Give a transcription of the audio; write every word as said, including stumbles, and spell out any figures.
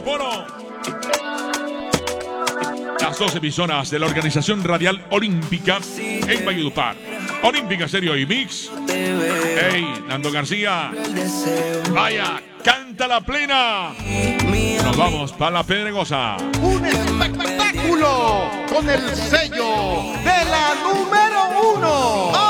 Bueno, las dos emisoras de la Organización Radial Olímpica en Valledupar. Olímpica Stereo y Mix. Hey, Nando García. Vaya, canta la plena. Nos vamos para la Pedregosa. Un espectáculo con el sello de la número uno.